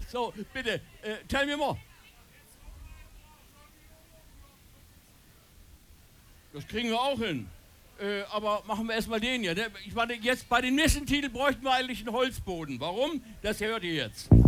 So, bitte, tell me more. Das kriegen wir auch hin. Aber machen wir erstmal den hier. Ne? Ich meine, jetzt bei dem nächsten Titel bräuchten wir eigentlich einen Holzboden. Warum? Das hört ihr jetzt.